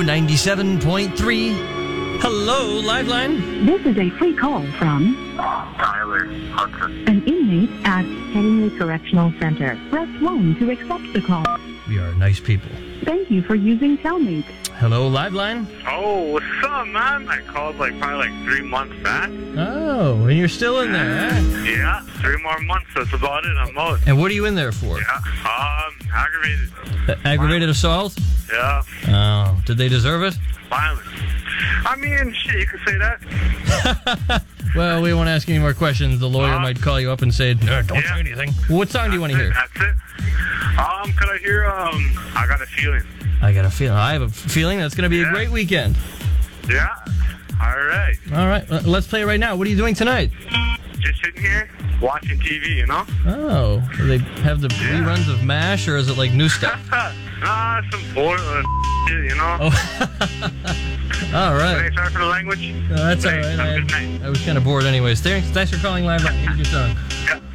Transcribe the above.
97.3. Hello, Liveline. This is a free call from Tyler Hudson. an inmate at Henry Correctional Center. Press 1 to accept the call. We are nice people. Thank you for using Cellmate. Hello, Liveline. Oh, what's up, man? I called probably 3 months back. Oh, and you're still in there, huh? Yeah, 3 more months. That's about it. I'm out. And what are you in there for? Yeah. Aggravated. Aggravated assault? Yeah. Oh, did they deserve it? Violence. I mean, shit, you could say that. Well, we won't ask any more questions. The lawyer might call you up and say, no, don't say anything. What song do you want to hear? That's it. Could I hear, I Got a Feeling? I got a feeling. I have a feeling that's going to be a great weekend. Yeah. All right. All right, let's play it right now. What are you doing tonight? Just sitting here, watching TV, you know? Oh, do they have the reruns of MASH, or is it like new stuff? Some boring shit, you know? Oh. All right. Sorry for the language. No, that's all Hey, right. have a good night. I was kind of bored anyways. Thanks for calling Live. Here's your song. Yeah.